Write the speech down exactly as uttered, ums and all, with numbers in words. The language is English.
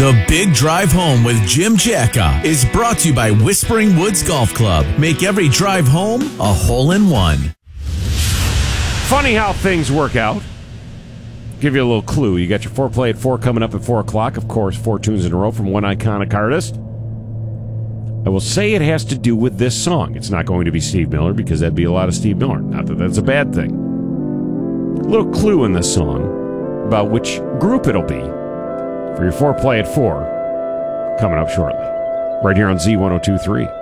The Big Drive Home with Jim Jacka is brought to you by Whispering Woods Golf Club. Make every drive home a hole-in-one. Funny how things work out. Give you a little clue. You got your foreplay at four coming up at four o'clock. Of course, four tunes in a row from one iconic artist. I will say it has to do with this song. It's not going to be Steve Miller because that'd be a lot of Steve Miller. Not that that's a bad thing. A little clue in this song about which group it'll be for your foreplay at four coming up shortly. Right here on Z one oh two point three.